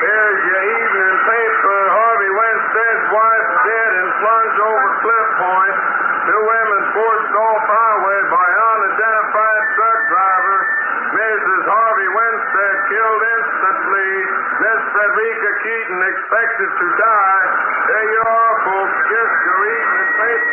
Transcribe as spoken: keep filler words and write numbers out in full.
Here's your evening paper. Harvey Winstead's wife dead and plunged over Cliff Point. Two women forced off highway by unidentified truck driver. Missus Harvey Winstead killed instantly. Miss Frederica Keaton expected to die. There you are, folks. Just your evening paper.